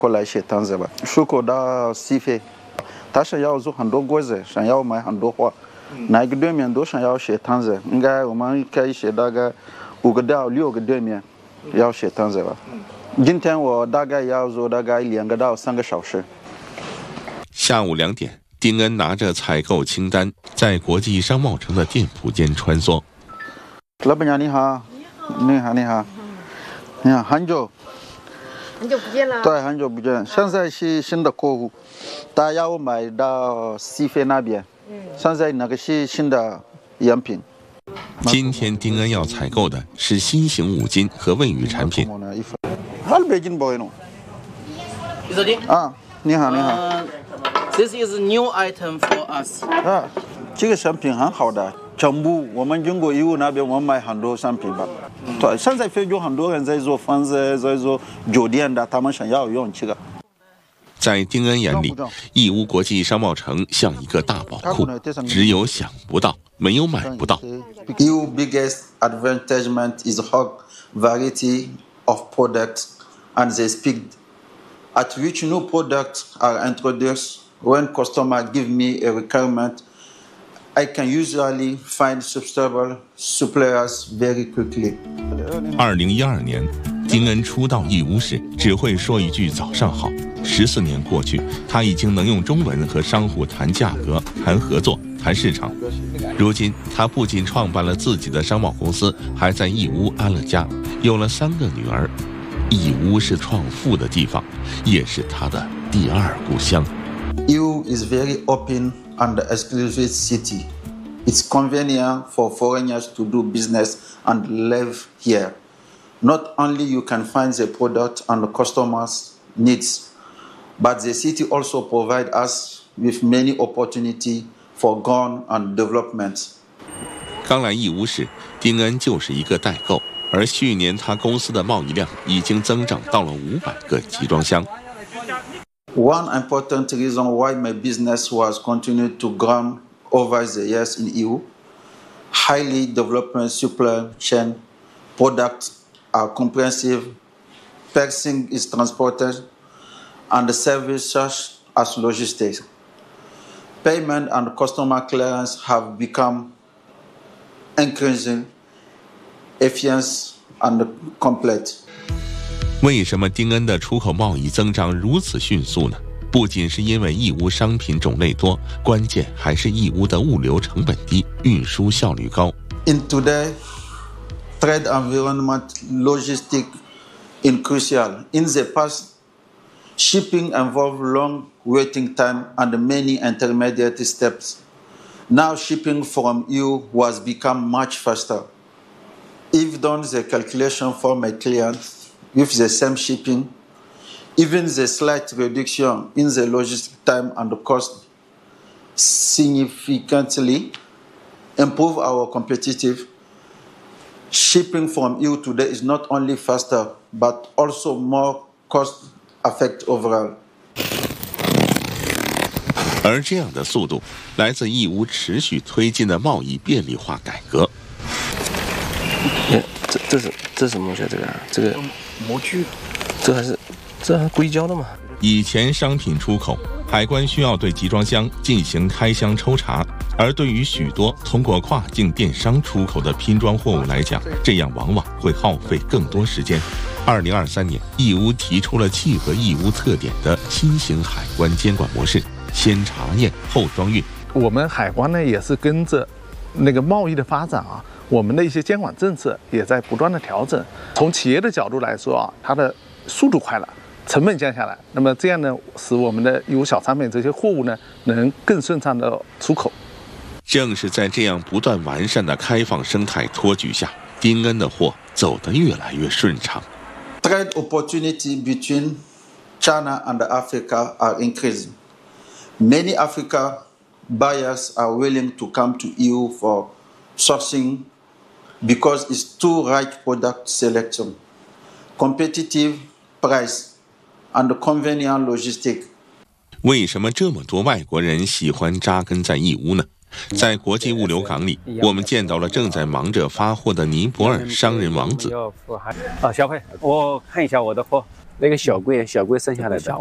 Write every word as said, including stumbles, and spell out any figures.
过来写单子吧，出口到西非，他想要做很多柜子，想要买很多货，哪一个对面都想要写单子，应该我们可以写大概五个到六个对面要写单子吧。今天我大概要做大概两个到三个小时。 下午两点，丁恩拿着采购清单，在国际商贸城的店铺间穿梭。 老板娘你好，你好你好，你好，很久。 很久不见了。 对，很久不见。现在是新的客户，他要买到西非那边。嗯。现在那个是新的样品。 今天丁恩要采购的是新型五金和卫浴产品。 好，北京 boy 呢？啊，你好，你好。 Uh, this is new item for us. 啊，这个产品很好的。全部我们中国义乌那边我们买很多商品吧，对，现在非洲很多人在做房子，在做酒店的，他们想要用这个。 在丁恩眼里，义乌国际商贸城像一个大宝库，只有想不到，没有买不到。 义乌 biggest advertisement is hog variety of products and the speed at which new products are introduced. When customers give me a requirement.I can usually find suitable suppliers very quickly. 二零一二年，丁恩初到义乌时只会说一句早上好。十四年过去，他已经能用中文和商户谈价格、谈合作、谈市场。如今，他不仅创办了自己的商贸公司，还在义乌安了家，有了三个女儿。义乌是创富的地方，也是他的第二故乡。 义乌 is very open.And the exclusive city. It's convenient for foreigners to do business and live here. Not only you can find the product and the customers' needs, but the city also provides us with many opportunities for growth and development. 刚来义乌时，丁恩就是一个代购，而去年他公司的贸易量已经增长到了五百个集装箱。 One important reason why my business was continued to grow over the years in E U, highly developed supply chain products are comprehensive, pricing is transported, and the service such as logistics. Payment and customer clearance have become increasing, efficient and complete. 为什么丁恩的出口贸易增长如此迅速呢？不仅是因为义乌商品种类多，关键还是义乌的物流成本低，运输效率高。 In today, trade environment logistics is crucial. In the past, shipping involved long waiting time and many intermediate steps. Now, shipping from E U was become much faster. If done the calculation for my clients.With the same shipping, even the slight reduction in the logistic time and the cost significantly improve our competitive. Shipping from E U today is not only faster, but also more cost-effective overall. 而这样的速度来自义乌持续推进的贸易便利化改革。 这这是这是什么东西啊？这个这个模具， 这还是这还是硅胶的吗？ 以前商品出口，海关需要对集装箱进行开箱抽查，而对于许多通过跨境电商出口的拼装货物来讲，这样往往会耗费更多时间。二零二三年，义乌提出了契合义乌特点的新型海关监管模式，先查验后装运。 我们海关呢也是跟着那个贸易的发展啊。我们的一些监管政策也在不断的调整。从企业的角度来说啊，它的速度快了，成本降下来，那么这样呢，使我们的义乌小商品这些货物呢，能更顺畅的出口。 正是在这样不断完善的开放生态托举下，丁恩的货走得越来越顺畅。 Trade opportunity between China and Africa are increasing. Many African buyers are willing to come to E U for sourcing.Because it's two right product selection, competitive price, and convenient logistics. 为什么这么多外国人喜欢扎根在义乌呢？在国际物流港里，我们见到了正在忙着发货的尼泊尔商人王子。 啊，小佩，我看一下我的货。 那个小龟，小龟生下来的。